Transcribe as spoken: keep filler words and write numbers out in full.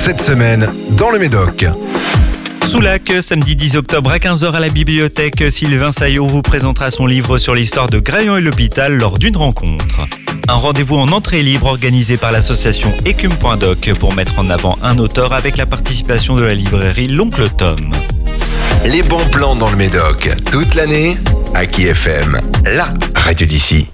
cette semaine dans le Médoc. Soulac, samedi dix octobre à quinze heures à la bibliothèque, Sylvain Saillot vous présentera son livre sur l'histoire de Graillon et l'hôpital lors d'une rencontre. Un rendez-vous en entrée libre organisé par l'association Écume point doc pour mettre en avant un auteur avec la participation de la librairie L'Oncle Tom. Les bons plans dans le Médoc, toute l'année, à Aki F M, la radio d'ici.